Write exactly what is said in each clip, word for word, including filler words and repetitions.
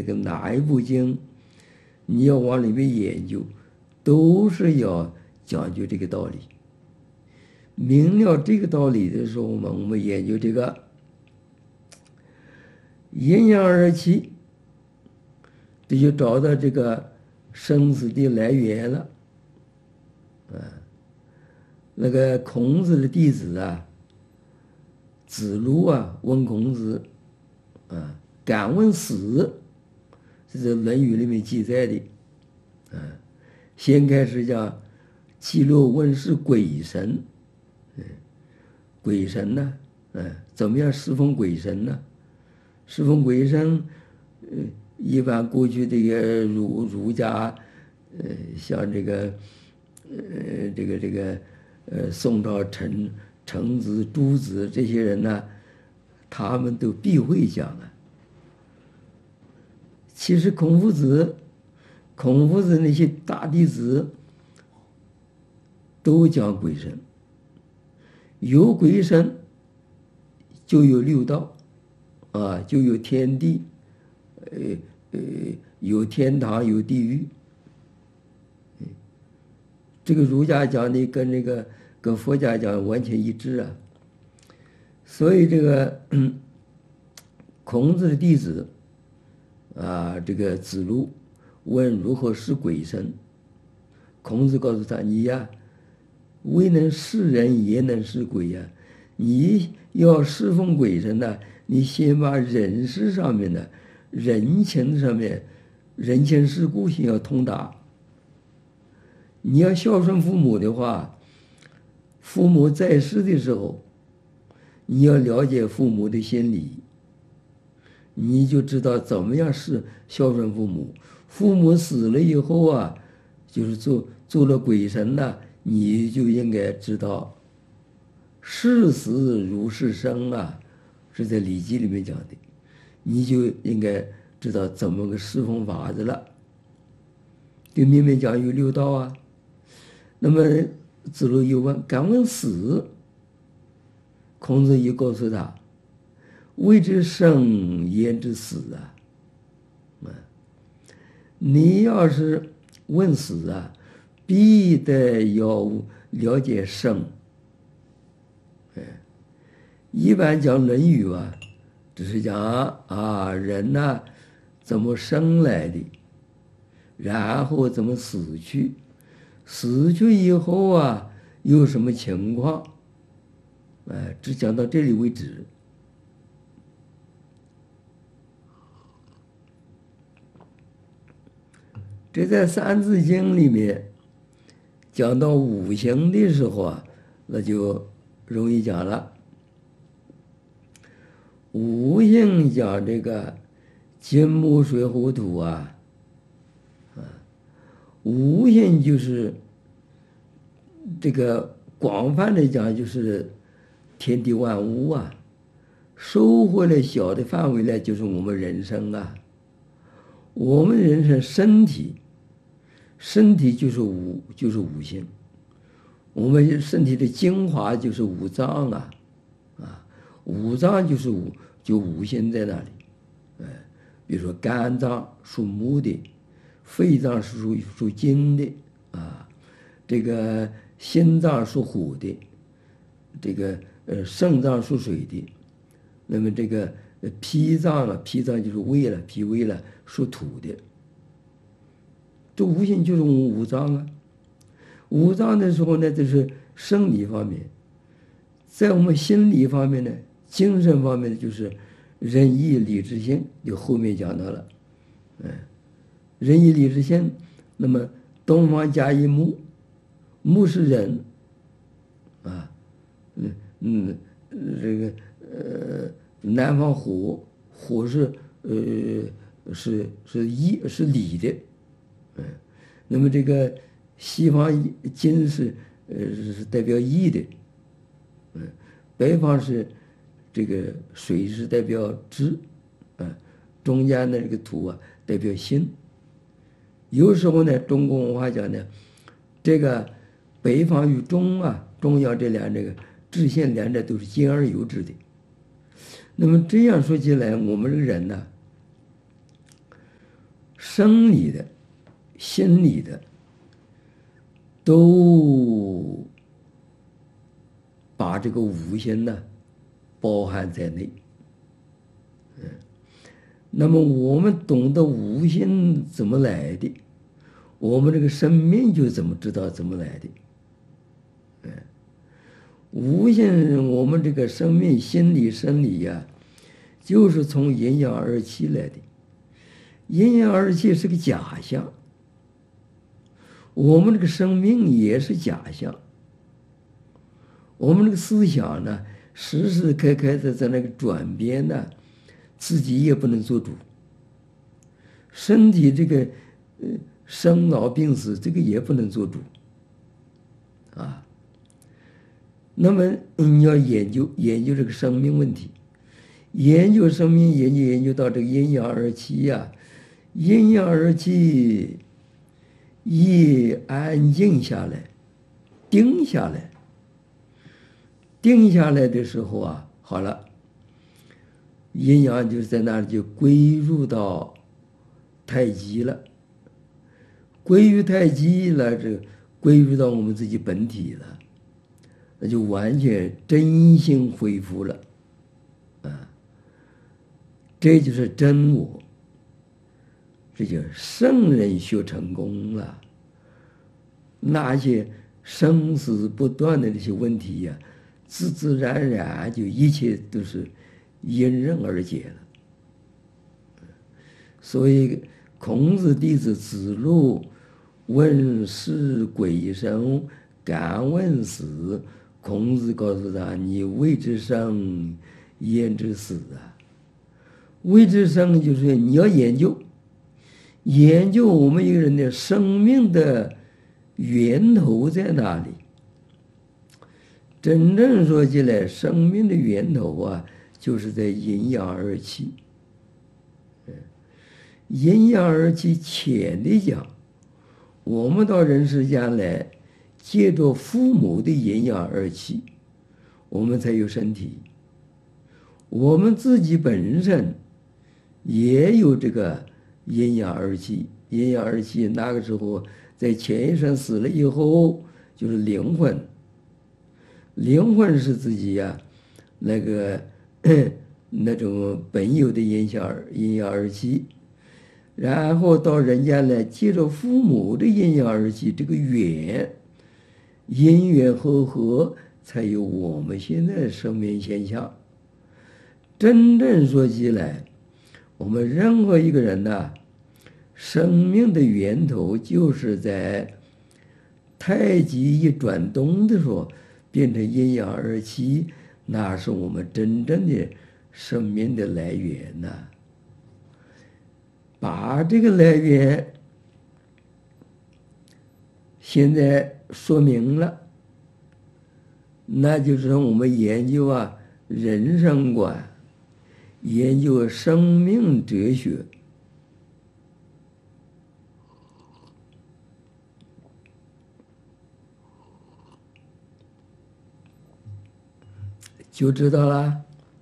个哪一部经，你要往里面研究，都是要讲究这个道理。明了这个道理的时候嘛，我们研究这个阴阳二气，这就找到这个生死的来源了。啊，那个孔子的弟子啊，子路啊，问孔子，啊，敢问死，这是《论语》里面记载的。啊，先开始讲记录问世鬼神。鬼神呢？嗯，怎么样侍奉鬼神呢？侍奉鬼神，呃，一般过去这个儒儒家，呃，像这个，呃，这个这个，呃，宋朝陈程子、朱子这些人呢，他们都避讳讲了。其实孔夫子，孔夫子那些大弟子都讲鬼神。有鬼神，就有六道，啊，就有天地，呃呃，有天堂，有地狱。这个儒家讲的跟那个跟佛家讲完全一致啊。所以这个、嗯、孔子的弟子啊，这个子路问如何是鬼神，孔子告诉他：你呀，未能是人，也能是鬼呀！你要侍奉鬼神呢，你先把人事上面的人情上面人情世故先要通达。你要孝顺父母的话，父母在世的时候，你要了解父母的心理，你就知道怎么样是孝顺父母。父母死了以后啊，就是做做了鬼神呢，你就应该知道，视死如是生啊，是在《礼记》里面讲的，你就应该知道怎么个侍奉法子了。对面面讲有六道啊。那么子路又问：敢问死？孔子又告诉他：谓之生，焉知死啊？啊，你要是问死啊，必得要了解生。哎，一般讲《论语》啊，只是讲啊人呐、啊、怎么生来的，然后怎么死去，死去以后啊有什么情况，哎，只讲到这里为止。这在《三字经》里面讲到五行的时候啊，那就容易讲了。五行讲这个金木水火土啊，啊，五行就是这个广泛的讲就是天地万物啊，收回来小的范围呢，就是我们人生啊。我们人生身体，身体就是五，就是五行。我们身体的精华就是五脏啊，啊，五脏就是五，就五行在那里。哎，比如说肝脏属木的，肺脏是属属金的啊，这个心脏属火的，这个呃肾脏属水的，那么这个脾脏啊，脾脏就是胃了，脾胃了，属土的。这五行就是五脏啊。五脏的时候呢，就是生理方面；在我们心理方面呢，精神方面呢，就是仁义礼智信，就后面讲到了。嗯，仁义礼智信，那么东方甲乙木，木是人啊，嗯嗯，这个呃南方火，火是呃是是义是礼的，嗯，那么这个西方金是呃是代表义的，嗯，北方是这个水是代表知，嗯，中间的这个土啊代表心。有时候呢，中国文化讲呢，这个北方与中啊中央这两这个知信两者都是兼而有之的。那么这样说起来，我们这个人呢， 生理的、心理的，都把这个五行呢包含在内。嗯，那么我们懂得五行怎么来的，我们这个生命就怎么知道怎么来的。嗯，五行我们这个生命、心理、生理呀、啊，就是从阴阳二气来的。阴阳二气是个假象，我们这个生命也是假象。我们这个思想呢，时时刻刻的在那个转变呢，自己也不能做主。身体这个呃生老病死，这个也不能做主啊。那么你要研究研究这个生命问题，研究生命，研究研究到这个阴阳二气呀、啊，阴阳二气一安静下来，定下来。定下来的时候啊，好了，阴阳就在那里就归入到太极了，归于太极了，这归入到我们自己本体了，那就完全真心恢复了，啊，这就是真我，这就圣人学成功了。那些生死不断的这些问题呀、啊，自自然然就一切都是迎刃而解了。所以孔子弟子子路问世鬼神，敢问死。孔子告诉他：“你谓之生，焉知死啊？谓之生就是你要研究，研究我们一个人的生命的源头在哪里。”真正说起来，生命的源头啊，就是在阴阳二气。阴阳二气浅的讲，我们到人世间来，借着父母的阴阳二气，我们才有身体。我们自己本身也有这个阴阳二气。阴阳二气那个时候，在前一生死了以后，就是灵魂。灵魂是自己呀、啊，那个那种本有的阴阳阴阳二气，然后到人间来，借着父母的阴阳二气这个缘，因缘和合，才有我们现在的生命现象。真正说起来，我们任何一个人呢，生命的源头就是在太极一转动的时候，变成阴阳二气，那是我们真正的生命的来源呐、啊。把这个来源现在说明了，那就是我们研究啊人生观，研究生命哲学。就知道了，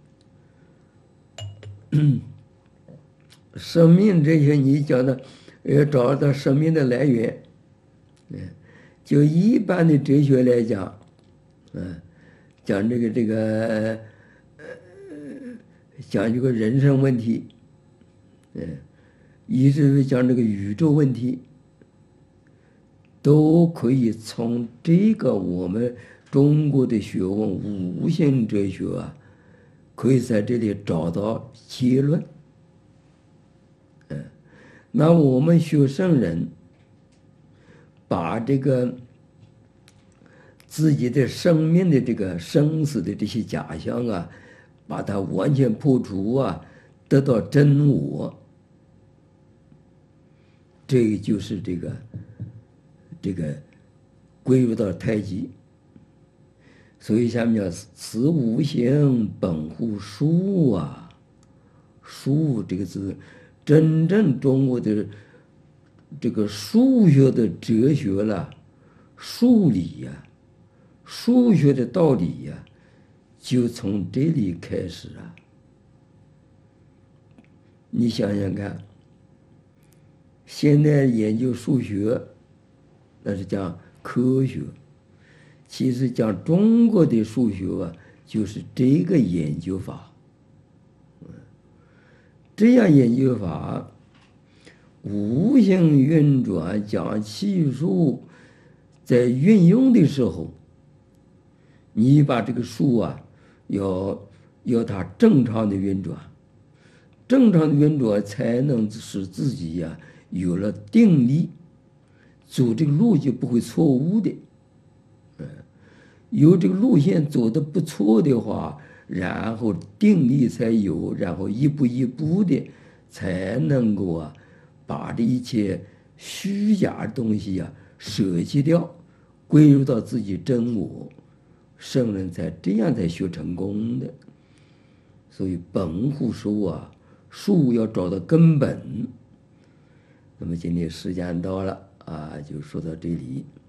生命这些你讲的，要找到生命的来源，嗯，就一般的哲学来讲，嗯，讲这个这个，呃，讲这个人生问题，嗯，以至于讲这个宇宙问题，都可以从这个我们中国的学问五行哲学啊，可以在这里找到结论。嗯，那我们学圣人，把这个自己的生命的这个生死的这些假象啊，把它完全破除啊，得到真我，这个就是这个这个归入到太极。所以下面叫此五行本乎数啊，数这个字，真正中国的这个数学的哲学了，数理呀、啊，数学的道理呀、啊，就从这里开始啊。你想想看， 现在研究数学，那是讲科学。其实讲中国的数学啊，就是这个研究法。这样研究法，无形运转讲系数，在运用的时候，你把这个数啊，要要它正常的运转，正常的运转才能使自己呀、有了定力，走这个路就不会错误的。嗯，有这个路线走的不错的话，然后定力才有，然后一步一步的才能够啊，把这一切虚假的东西啊舍弃掉，归入到自己真我。圣人才这样才学成功的。所以本乎术啊，术要找到根本。那么今天时间到了啊，就说到这里。